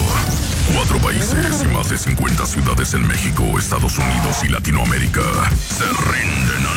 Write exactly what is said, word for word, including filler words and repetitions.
Cuatro países y más de cincuenta ciudades en México, Estados Unidos y Latinoamérica se rinden